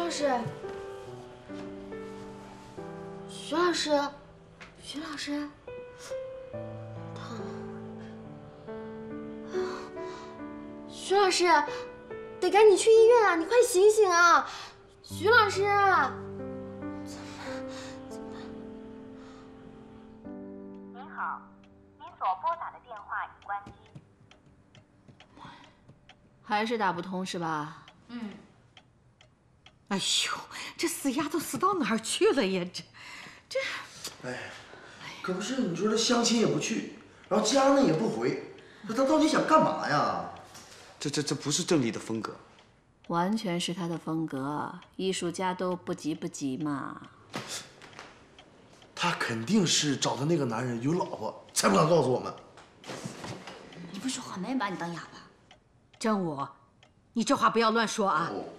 老师，徐老师，徐老师，疼啊！徐老师，得赶紧去医院啊！你快醒醒啊！徐老师， 您好，您所拨打的电话已关机。 还是打不通是吧？ 嗯。 哎呦，这死丫头死到哪儿去了呀？这…… 哎，可不是，你说这相亲也不去，然后家呢也不回，那他到底想干嘛呀？ 这不是郑丽的风格， 完全是他的风格，艺术家都不急嘛。 他肯定是找的那个男人有老婆，才不敢告诉我们。 你不说话，没人把你当哑巴。 郑武，你这话不要乱说啊！ 哦